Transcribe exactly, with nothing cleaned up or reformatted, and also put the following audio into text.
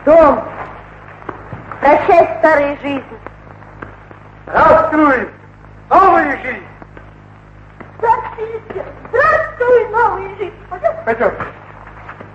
Дом. Прощай, старая жизнь. Здравствуй, новая жизнь. Здравствуйте. Здравствуй, новая жизнь. Пойдем.